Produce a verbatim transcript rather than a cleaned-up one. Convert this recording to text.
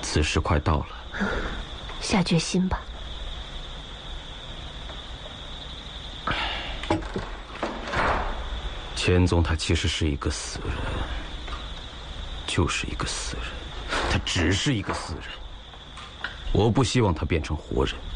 此时快到了， 下决心吧。 千宗他其实是一个死人，就是一个死人，他只是一个死人。我不希望他变成活人。